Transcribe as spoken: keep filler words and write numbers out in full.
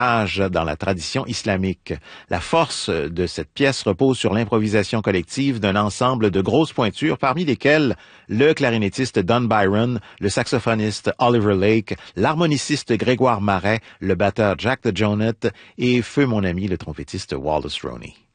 dans la tradition islamique. La force de cette pièce repose sur l'improvisation collective d'un ensemble de grosses pointures, parmi lesquelles le clarinettiste Don Byron, le saxophoniste Oliver Lake, l'harmoniciste Grégoire Marais, le batteur Jack DeJohnette et feu mon ami le trompettiste Wallace Roney.